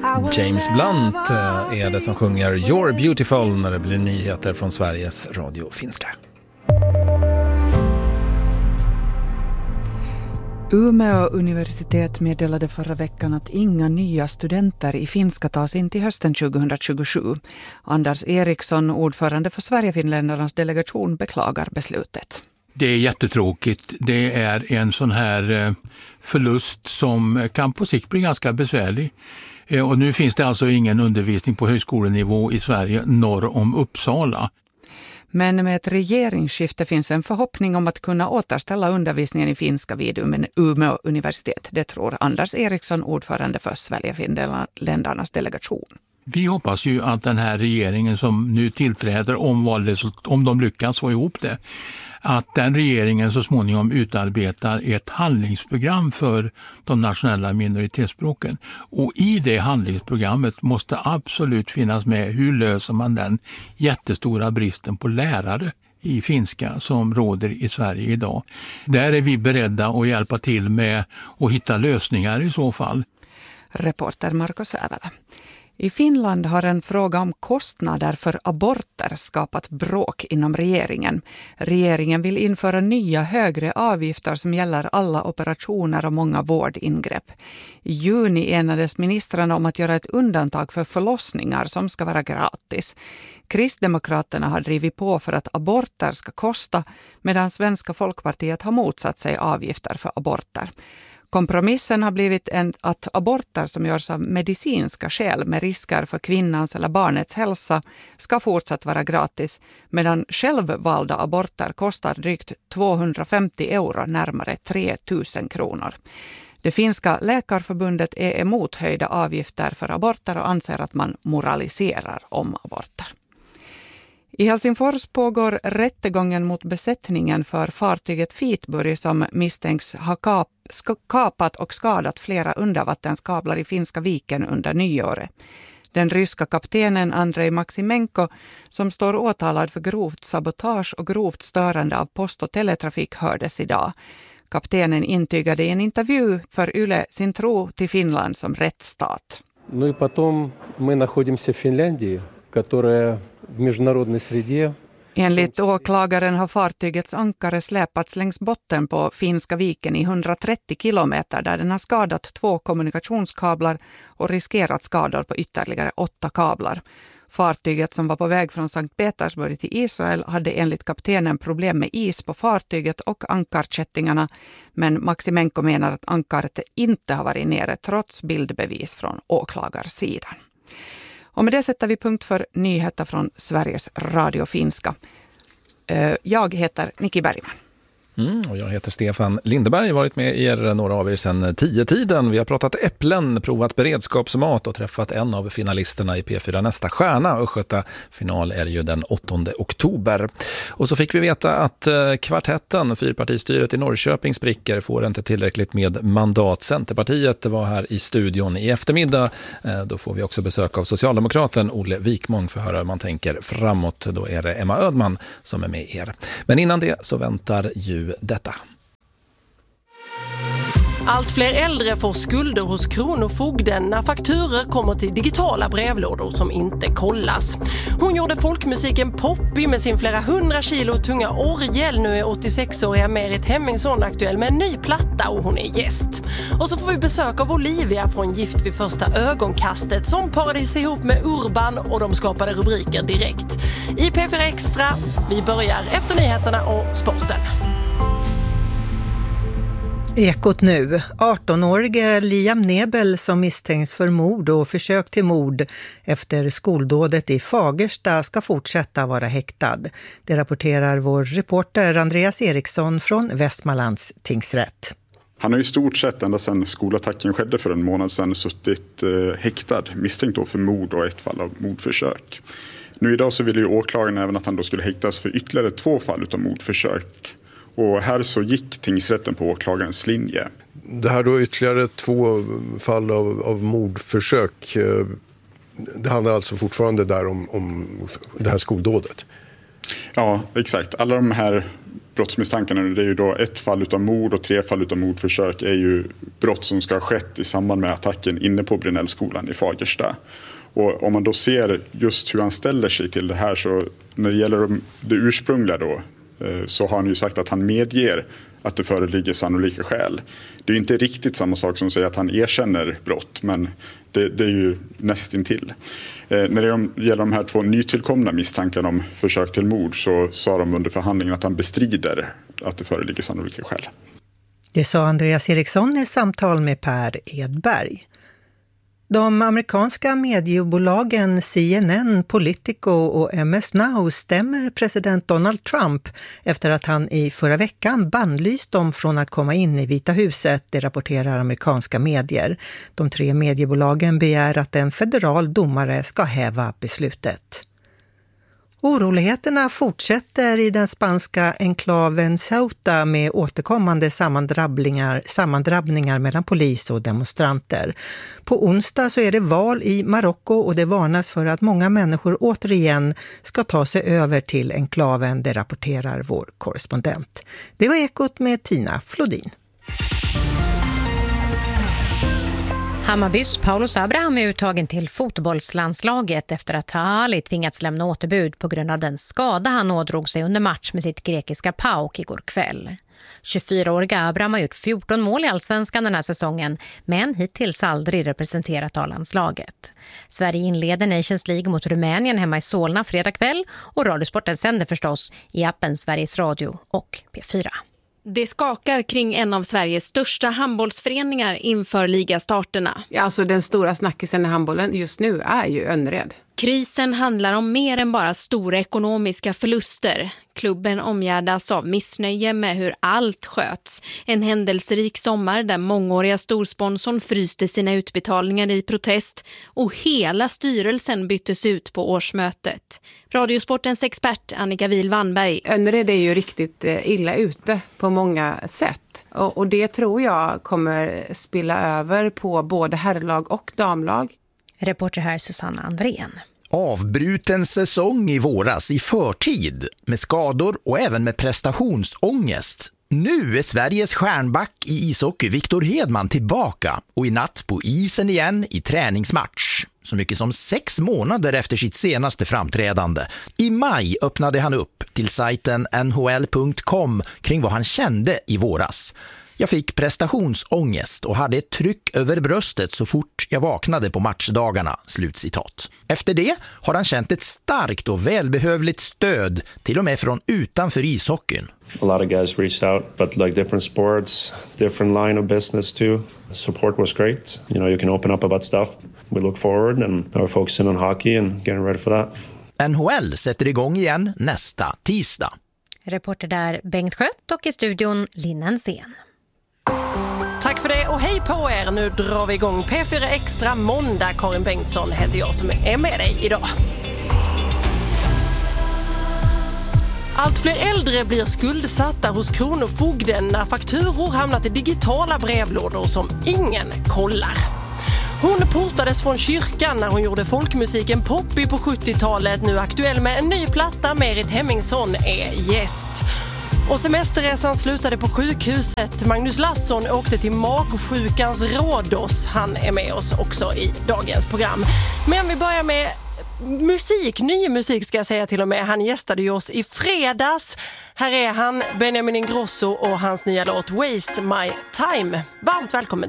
James Blunt är det som sjunger You're Beautiful när det blir nyheter från Sveriges Radio Finska. Umeå universitet meddelade förra veckan att inga nya studenter i finska tas in till hösten 2027. Anders Eriksson, ordförande för Sverigefinländarnas delegation, beklagar beslutet. Det är jättetråkigt. Det är en sån här förlust som kan på sikt bli ganska besvärlig. Och nu finns det alltså ingen undervisning på högskolenivå i Sverige norr om Uppsala. Men med ett regeringsskifte finns en förhoppning om att kunna återställa undervisningen i finska vid Umeå universitet. Det tror Anders Eriksson, ordförande för Sverigefinländarnas delegation. Vi hoppas ju att den här regeringen som nu tillträder, om de lyckas få ihop det, att den regeringen så småningom utarbetar ett handlingsprogram för de nationella minoritetsspråken. Och i det handlingsprogrammet måste absolut finnas med hur löser man den jättestora bristen på lärare i finska som råder i Sverige idag. Där är vi beredda att hjälpa till med att hitta lösningar i så fall. Reporter Marko Sävelä. I Finland har en fråga om kostnader för aborter skapat bråk inom regeringen. Regeringen vill införa nya högre avgifter som gäller alla operationer och många vårdingrepp. I juni enades ministrarna om att göra ett undantag för förlossningar som ska vara gratis. Kristdemokraterna har drivit på för att aborter ska kosta, medan Svenska Folkpartiet har motsatt sig avgifter för aborter. Kompromissen har blivit att aborter som görs av medicinska skäl med risker för kvinnans eller barnets hälsa ska fortsatt vara gratis, medan självvalda aborter kostar drygt 250 euro, närmare 3 000 kronor. Det finska läkarförbundet är emot höjda avgifter för aborter och anser att man moraliserar om aborter. I Helsingfors pågår rättegången mot besättningen för fartyget Fitburi som misstänks ha kapat och skadat flera undervattenskablar i Finska viken under nyåret. Den ryska kaptenen Andrei Maximenko, som står åtalad för grovt sabotage och grovt störande av post- och teletrafik, hördes idag. Kaptenen intygade i en intervju för Yle sin tro till Finland som rättsstat. Ну и потом мы находимся в Финляндии, которая в международной среде. Enligt åklagaren har fartygets ankare släpats längs botten på Finska viken i 130 kilometer där den har skadat 2 kommunikationskablar och riskerat skador på ytterligare 8 kablar. Fartyget som var på väg från Sankt Petersburg till Israel hade enligt kaptenen problem med is på fartyget och ankarkättingarna, men Maximenko menar att ankaret inte har varit nere trots bildbevis från åklagarsidan. Och med det sätter vi punkt för nyheter från Sveriges Radio Finska. Jag heter Nikki Bergman. Och jag heter Stefan Lindeberg, varit med er några av er sedan 10-tiden. Vi har pratat äpplen, provat beredskapsmat och träffat en av finalisterna i P4 Nästa stjärna. Östgöta final är ju den 8 oktober. Och så fick vi veta att kvartetten, fyrpartistyret i Norrköping, spricker, får inte tillräckligt med mandat. Centerpartiet var här i studion i eftermiddag. Då får vi också besök av socialdemokraten Olle Wikmång för att höra hur man tänker framåt. Då är det Emma Ödman som är med er. Men innan det så väntar ju detta. Allt fler äldre får skulder hos Kronofogden när fakturer kommer till digitala brevlådor som inte kollas. Hon gjorde folkmusiken Poppy med sin flera 100 kilo tunga orgel. Nu är 86-åriga Merit Hemmingsson aktuell med en ny platta och hon är gäst. Och så får vi besök av Olivia från Gift vid första ögonkastet som parade sig ihop med Urban och de skapade rubriker direkt. I P4 Extra, vi börjar efter nyheterna och sporten. Ekot nu. 18-årige Liam Nebel som misstänks för mord och försök till mord efter skoldådet i Fagersta ska fortsätta vara häktad. Det rapporterar vår reporter Andreas Eriksson från Västmanlands tingsrätt. Han har i stort sett ända sedan skolattacken skedde för en månad sedan suttit häktad, misstänkt då för mord och ett fall av mordförsök. Nu idag så ville ju åklagaren även att han då skulle häktas för ytterligare 2 fall av mordförsök. Och här så gick tingsrätten på åklagarens linje. Det här då ytterligare 2 fall av mordförsök. Det handlar alltså fortfarande där om det här skoldådet. Ja, exakt. Alla de här brottsmisstankarna. Det är ju då 1 fall utav mord och 3 fall utav mordförsök är ju brott som ska ha skett i samband med attacken inne på Brinellskolan i Fagersta. Och om man då ser just hur han ställer sig till det här, så när det gäller det ursprungliga då, så har han ju sagt att han medger att det föreligger sannolika skäl. Det är ju inte riktigt samma sak som att säga att han erkänner brott, men det är ju nästintill. När det gäller de här 2 nytillkomna misstankarna om försök till mord, så sa de under förhandlingen att han bestrider att det föreligger sannolika skäl. Det sa Andreas Eriksson i samtal med Per Edberg. De amerikanska mediebolagen CNN, Politico och MS Now stämmer president Donald Trump efter att han i förra veckan bannlyst dem från att komma in i Vita huset, det rapporterar amerikanska medier. De 3 mediebolagen begär att en federal domare ska häva beslutet. Oroligheterna fortsätter i den spanska enklaven Ceuta med återkommande sammandrabbningar mellan polis och demonstranter. På onsdag så är det val i Marocko och det varnas för att många människor återigen ska ta sig över till enklaven, det rapporterar vår korrespondent. Det var Ekot med Tina Flodin. Hammarbys Paulus Abraham är uttagen till fotbollslandslaget efter att Ali tvingats lämna återbud på grund av den skada han ådrog sig under match med sitt grekiska PAOK igår kväll. 24-åriga Abraham har gjort 14 mål i Allsvenskan den här säsongen, men hittills aldrig representerat A-landslaget. Sverige inleder Nations League mot Rumänien hemma i Solna fredag kväll, och Radiosporten sänder förstås i appen Sveriges Radio och P4. Det skakar kring en av Sveriges största handbollsföreningar inför ligastarterna. Alltså den stora snackisen i handbollen just nu är ju Önnered. Krisen handlar om mer än bara stora ekonomiska förluster. Klubben omgärdas av missnöje med hur allt sköts. En händelserik sommar där mångåriga storsponsorn fryste sina utbetalningar i protest och hela styrelsen byttes ut på årsmötet. Radiosportens expert Annika Wihl-Wannberg. Önnered är ju riktigt illa ute på många sätt. Och det tror jag kommer spilla över på både herrlag och damlag. Reporter här Susanna Andrén. Avbruten säsong i våras i förtid med skador och även med prestationsångest. Nu är Sveriges stjärnback i ishockey Victor Hedman tillbaka och i natt på isen igen i träningsmatch. Så mycket som 6 månader efter sitt senaste framträdande. I maj öppnade han upp till sajten nhl.com kring vad han kände i våras. Jag fick prestationsångest och hade ett tryck över bröstet så fort jag vaknade på matchdagarna, slutcitat. Efter det har han känt ett starkt och välbehövligt stöd, till och med från utanför ishockeyn. A lot of guys reached out, but like different sports, different line of business too. Support was great. You know, you can open up about stuff. We look forward and are focusing on hockey and getting ready for that. NHL sätter igång igen nästa tisdag. Reporter där Bengt Skött och i studion Linnen Sen. Tack för det och hej på er. Nu drar vi igång P4 Extra måndag. Karin Bengtsson heter jag som är med dig idag. Allt fler äldre blir skuldsatta hos Kronofogden när fakturor hamnat i digitala brevlådor som ingen kollar. Hon portades från kyrkan när hon gjorde folkmusiken Poppy på 70-talet. Nu aktuell med en ny platta. Merit Hemmingsson är gäst. Och semesterresan slutade på sjukhuset. Magnus Lasson åkte till magsjukans Rhodos. Han är med oss också i dagens program. Men vi börjar med musik, ny musik ska jag säga till och med. Han gästade ju oss i fredags. Här är han, Benjamin Ingrosso och hans nya låt Waste My Time. Varmt välkommen